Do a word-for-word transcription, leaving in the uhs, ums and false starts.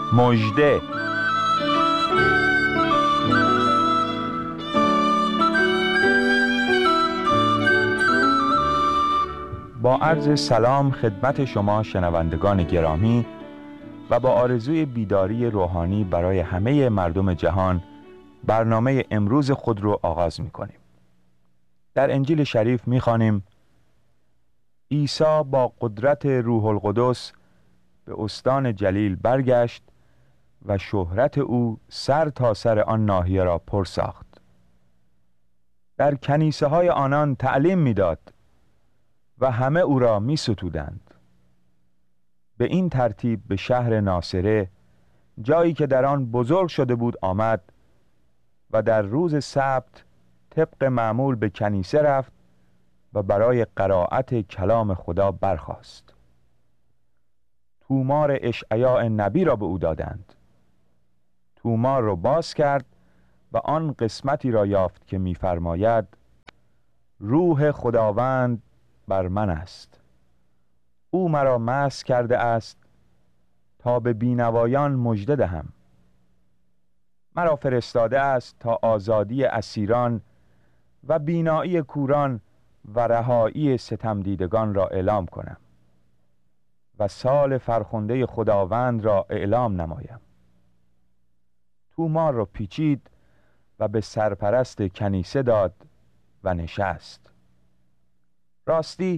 مژده. با عرض سلام خدمت شما شنوندگان گرامی و با آرزوی بیداری روحانی برای همه مردم جهان، برنامه امروز خود رو آغاز می‌کنیم. در انجیل شریف می‌خوانیم: عیسی با قدرت روح القدس به استان جلیل برگشت و شهرت او سر تا سر آن ناحیه را پر ساخت. در کنیسه های آنان تعلیم می‌داد و همه او را می‌ستودند. به این ترتیب به شهر ناصره، جایی که در آن بزرگ شده بود، آمد و در روز سبت طبق معمول به کنیسه رفت و برای قرائت کلام خدا برخاست. تومار اشعیا نبی را به او دادند. تومار را باز کرد و آن قسمتی را یافت که می‌فرماید: روح خداوند بر من است، او مرا مسح کرده است تا به بینوایان مژده دهم، مرا فرستاده است تا آزادی اسیران و بینایی کوران و رهایی ستم دیدگان را اعلام کنم و سال فرخنده خداوند را اعلام نمایم. تومار را پیچید و به سرپرست کنیسه داد و نشست. راستی